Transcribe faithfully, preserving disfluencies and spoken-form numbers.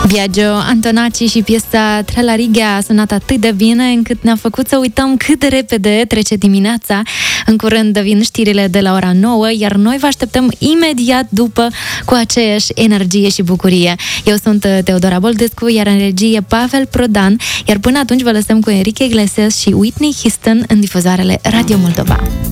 Biagio Antonacci și piesa Trelariga a sunat atât de bine încât ne-a făcut să uităm cât de repede trece dimineața. În curând vin știrile de la ora nouă, iar noi vă așteptăm imediat după cu aceeași energie și bucurie. Eu sunt Teodora Boldescu, iar în regie Pavel Prodan, iar până atunci vă lăsăm cu Enrique Iglesias și Whitney Houston în difuzoarele Radio Moldova.